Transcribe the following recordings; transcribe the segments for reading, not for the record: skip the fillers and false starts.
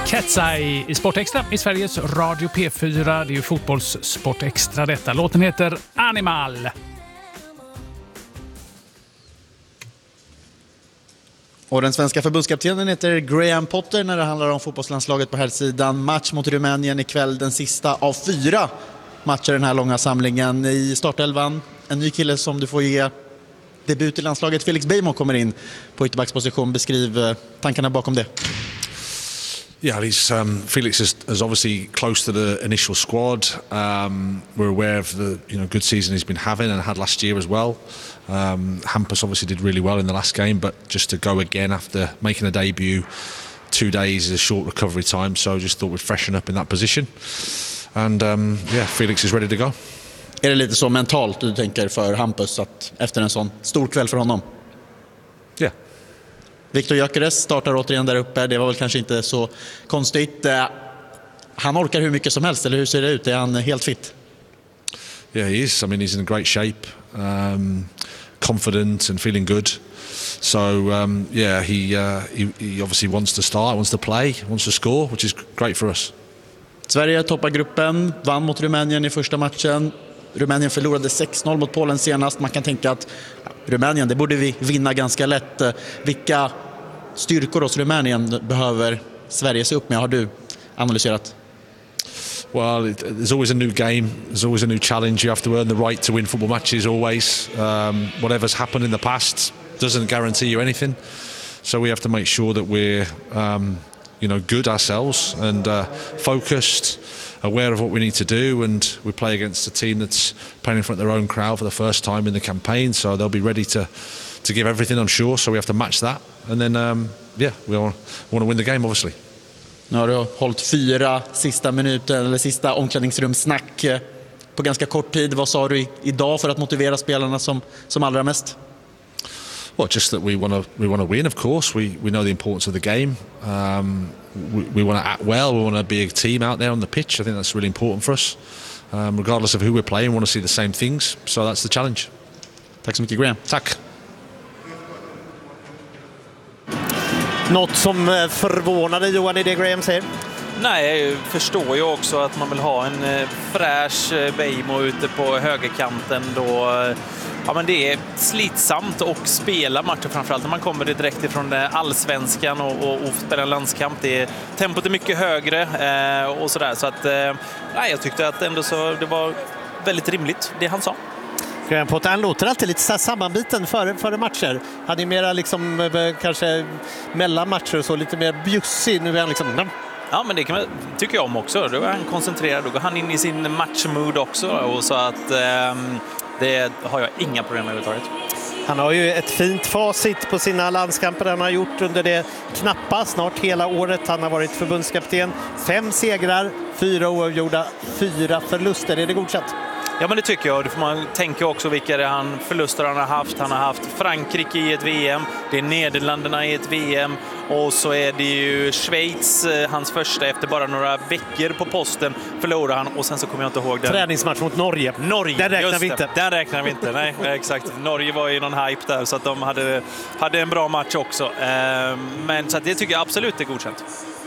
Cat's Eye i Sport Extra i Sveriges Radio P4. Det är ju fotbollssport extra detta. Låten heter Animal. Och den svenska förbundskaptenen heter Graham Potter när det handlar om fotbollslandslaget på här sidan. Match mot Rumänien ikväll, den sista av 4 matcher den här långa samlingen. I startelvan, en ny kille som du får ge debut i landslaget. Felix Beijmo kommer in på ytterbacksposition. Beskriv tankarna bakom det. Yeah, Felix is obviously close to the initial squad. We're aware of the good season he's been having and had last year as well. Hampus obviously did really well in the last game, but just to go again after making a debut, 2 days is a short recovery time, so just thought we'd freshen up in that position. And Felix is ready to go. Är det lite så mentalt du tänker för Hampus att efter en sån stor kväll för honom? Yeah. Viktor Gyökeres startar återigen där uppe. Det var väl kanske inte så konstigt. Han orkar hur mycket som helst, eller hur ser det ut? Är han helt fit? Yeah, he is. I mean, he's in great shape, confident and feeling good. So, he obviously wants to start, wants to play, wants to score, which is great for us. Sverige toppar gruppen, vann mot Rumänien i första matchen. Rumänien förlorade 6-0 mot Polen senast. Man kan tänka att Rumänien, det borde vi vinna ganska lätt. Vilka styrkor hos Rumänien behöver Sverige se upp med, har du analyserat? Well, there's always a new game. There's always a new challenge. You have to earn the right to win football matches always. Whatever's happened in the past doesn't guarantee you anything. So we have to make sure that we're good ourselves and focused, aware of what we need to do, and we play against a team that's playing in front of their own crowd for the first time in the campaign, so they'll be ready to give everything, I'm sure, so we have to match that, and then we want to win the game obviously. Nu har du hållit 4 sista minuter eller sista omklädningsrumssnack på ganska kort tid. Vad sa du idag för att motivera spelarna som allra mest? Well, just that we want to win, of course. We know the importance of the game. We want to act well. We want to be a team out there on the pitch. I think that's really important for us. Regardless of who we're playing, we want to see the same things. So that's the challenge. Tack så mycket, Graham. Tack. Något som förvånade Johan i det Graham säger? Nej, jag förstår ju också att man vill ha en fräsch Beijmo ute på högerkanten då. Ja, men det är slitsamt att spela matcher, framförallt när man kommer direkt ifrån allsvenskan och spelar en landskamp. Tempot är mycket högre och sådär. Så att jag tyckte att ändå det var väldigt rimligt det han sa. Graham Potter, han låter alltid lite sammanbiten före matcher. Han är mera kanske mellan matcher och så lite mer bjussig. Nu är han Ja, men det tycker jag om också. Då är han koncentrerad. Då går han in i sin matchmood också. Och så att det har jag inga problem med överhuvudtaget. Han har ju ett fint facit på sina landskamper han har gjort under det knappa, snart hela året. Han har varit förbundskapten. 5 segrar, 4 oavgjorda, 4 förluster. Är det godkänt? Ja, men det tycker jag. Det får man tänka också vilka förluster han har haft. Han har haft Frankrike i ett VM. Det är Nederländerna i ett VM. Och så är det ju Schweiz, hans första efter bara några veckor på posten förlorar han. Och sen så kommer jag inte ihåg den. Träningsmatch mot Norge. Den räknar vi inte. Nej, exakt. Norge var ju någon hype där så att de hade en bra match också. Men så att det tycker jag absolut är godkänt.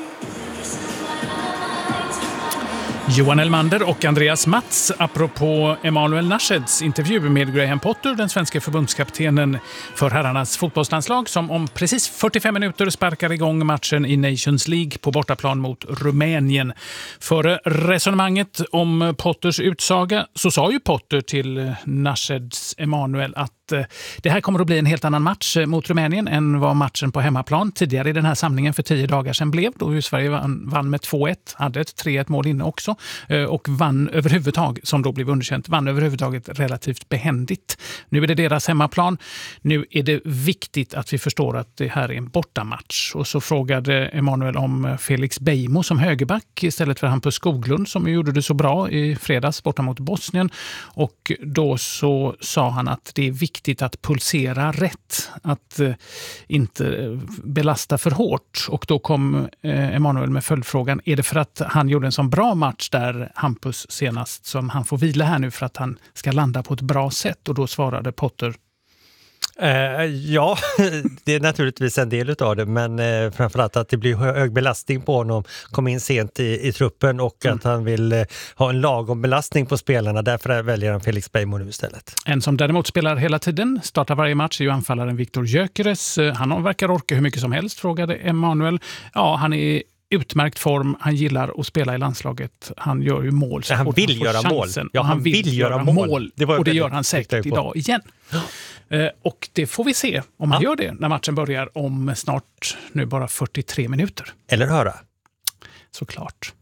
Johan Elmander och Andreas Mats apropå Emanuel Nascheds intervju med Graham Potter, den svenska förbundskaptenen för herrarnas fotbollslandslag, som om precis 45 minuter sparkar igång matchen i Nations League på bortaplan mot Rumänien. Före resonemanget om Potters utsaga så sa ju Potter till Nascheds Emanuel att det här kommer att bli en helt annan match mot Rumänien än vad matchen på hemmaplan tidigare i den här samlingen för 10 dagar sedan blev, då Sverige vann med 2-1, hade ett 3-1 mål inne också och vann överhuvudtaget, som då blev underkänt, vann överhuvudtaget relativt behändigt. Nu är det deras hemmaplan. Nu är det viktigt att vi förstår att det här är en bortamatch. Och så frågade Emanuel om Felix Beijmo som högerback istället för Hampus Skoglund som gjorde det så bra i fredags borta mot Bosnien. Och då så sa han att det är viktigt att pulsera rätt, att inte belasta för hårt. Och då kom Emanuel med följdfrågan, är det för att han gjorde en sån bra match där Hampus senast som han får vila här nu för att han ska landa på ett bra sätt? Och då svarade Potter: Ja, det är naturligtvis en del av det, men framförallt att det blir hög belastning på honom, kom in sent i truppen och att han vill ha en lagom belastning på spelarna, därför väljer han Felix Beijmo nu istället. En som däremot spelar hela tiden, startar varje match, är ju anfallaren Viktor Gyökeres. Han verkar orka hur mycket som helst, frågade Emanuel. Ja, han är utmärkt form, han gillar att spela i landslaget, han gör ju mål. Så han vill göra mål. Ja, han vill göra mål. Och det gör han säkert idag igen. Och det får vi se om han gör det när matchen börjar om snart nu bara 43 minuter. Eller höra. Såklart.